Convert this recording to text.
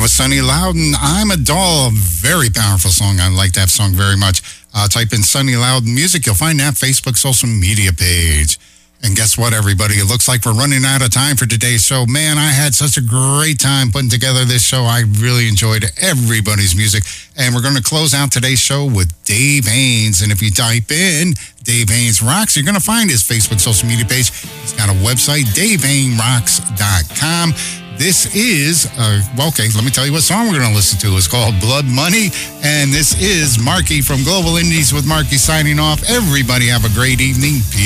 with Sonny Loudon. I'm a Doll. Very powerful song. I like that song very much. Type in Sonny Loudon Music. You'll find that Facebook social media page. And guess what, everybody? It looks like we're running out of time for today's show. Man, I had such a great time putting together this show. I really enjoyed everybody's music. And we're going to close out today's show with Dave Haynes. And if you type in Dave Haynes Rocks, you're going to find his Facebook social media page. He's got a website, DaveHaynesRocks.com. This is, okay, let me tell you what song we're going to listen to. It's called Blood Money. And this is Marky from Global Indies with Marky signing off. Everybody have a great evening. Peace.